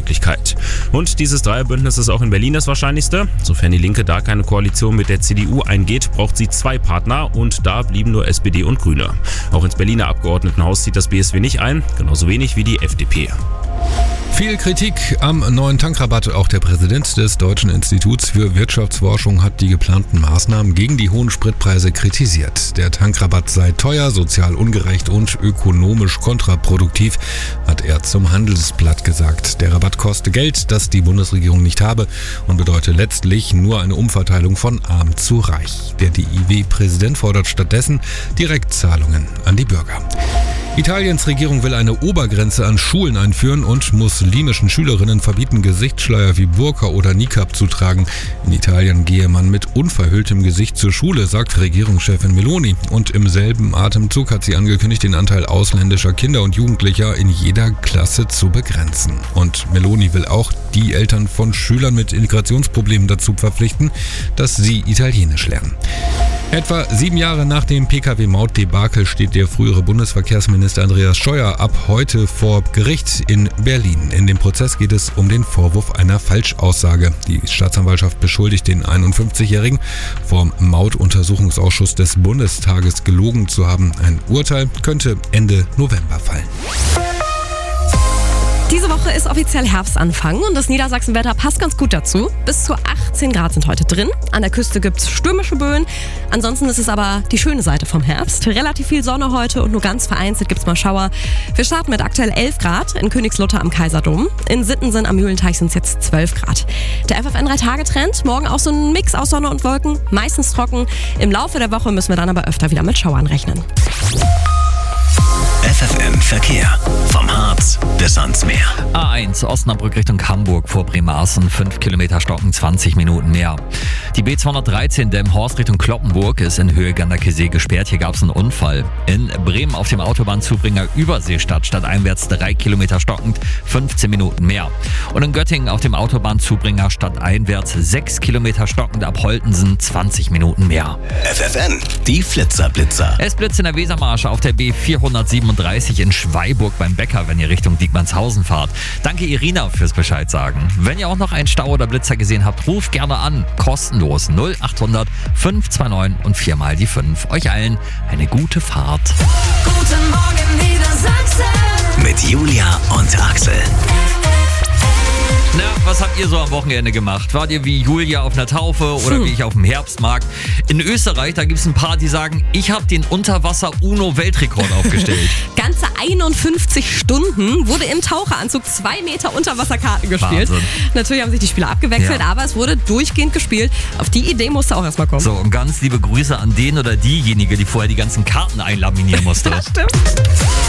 Möglichkeit. Und dieses Dreierbündnis ist auch in Berlin das wahrscheinlichste. Sofern die Linke da keine Koalition mit der CDU eingeht, braucht sie 2 Partner und da blieben nur SPD und Grüne. Auch ins Berliner Abgeordnetenhaus zieht das BSW nicht ein, genauso wenig wie die FDP. Viel Kritik am neuen Tankrabatt. Auch der Präsident des Deutschen Instituts für Wirtschaftsforschung hat die geplanten Maßnahmen gegen die hohen Spritpreise kritisiert. Der Tankrabatt sei teuer, sozial ungerecht und ökonomisch kontraproduktiv, hat er zum Handelsblatt gesagt. Der Rabatt koste Geld, das die Bundesregierung nicht habe und bedeutet letztlich nur eine Umverteilung von arm zu reich. Der DIW-Präsident fordert stattdessen Direktzahlungen an die Bürger. Italiens Regierung will eine Obergrenze an Schulen einführen und muslimischen Schülerinnen verbieten, Gesichtsschleier wie Burka oder Niqab zu tragen. In Italien gehe man mit unverhülltem Gesicht zur Schule, sagt Regierungschefin Meloni. Und im selben Atemzug hat sie angekündigt, den Anteil ausländischer Kinder und Jugendlicher in jeder Klasse zu begrenzen. Und Meloni will auch die Eltern von Schülern mit Integrationsproblemen dazu verpflichten, dass sie Italienisch lernen. Etwa 7 Jahre nach dem Pkw-Maut-Debakel steht der frühere Bundesverkehrsminister Andreas Scheuer ab heute vor Gericht in Berlin. In dem Prozess geht es um den Vorwurf einer Falschaussage. Die Staatsanwaltschaft beschuldigt den 51-Jährigen, vom Mautuntersuchungsausschuss des Bundestages gelogen zu haben. Ein Urteil könnte Ende November fallen. Diese Woche ist offiziell Herbstanfang und das Niedersachsenwetter passt ganz gut dazu. Bis zu 18 Grad sind heute drin. An der Küste gibt es stürmische Böen. Ansonsten ist es aber die schöne Seite vom Herbst. Relativ viel Sonne heute und nur ganz vereinzelt gibt es mal Schauer. Wir starten mit aktuell 11 Grad in Königslutter am Kaiserdom. In Sittensen am Mühlenteich sind es jetzt 12 Grad. Der FFN 3-Tage-Trend, morgen auch so ein Mix aus Sonne und Wolken, meistens trocken. Im Laufe der Woche müssen wir dann aber öfter wieder mit Schauern rechnen. FFN Verkehr. Vom Harz bis ans Meer. A1 Osnabrück Richtung Hamburg vor Bremerhaven, 5 Kilometer stocken, 20 Minuten mehr. Die B213 Delmenhorst Richtung Cloppenburg ist in Höhe Ganderkesee gesperrt. Hier gab es einen Unfall. In Bremen auf dem Autobahnzubringer Überseestadt stadteinwärts 3 Kilometer stockend, 15 Minuten mehr. Und in Göttingen auf dem Autobahnzubringer stadteinwärts 6 Kilometer stockend ab Holtensen, 20 Minuten mehr. FFN, die Flitzerblitzer. Es blitzt in der Wesermarsch auf der B437 in Schweiburg beim Bäcker, wenn ihr Richtung Diekmannshausen fahrt. Danke Irina fürs Bescheid sagen. Wenn ihr auch noch einen Stau oder Blitzer gesehen habt, ruft gerne an. Kostenlos 0800 529 und 4 mal die 5. Euch allen eine gute Fahrt. Guten Morgen Niedersachsen. Mit Julia und Axel. Na, was habt ihr so am Wochenende gemacht? Wart ihr wie Julia auf einer Taufe oder wie ich auf dem Herbstmarkt? In Österreich, da gibt es ein paar, die sagen, ich habe den Unterwasser-UNO-Weltrekord aufgestellt. Ganze 51 Stunden wurde im Taucheranzug 2 Meter Unterwasserkarten gespielt. Wahnsinn. Natürlich haben sich die Spieler abgewechselt, aber es wurde durchgehend gespielt. Auf die Idee musste auch erstmal kommen. So, und ganz liebe Grüße an den oder diejenige, die vorher die ganzen Karten einlaminieren musste. Das stimmt.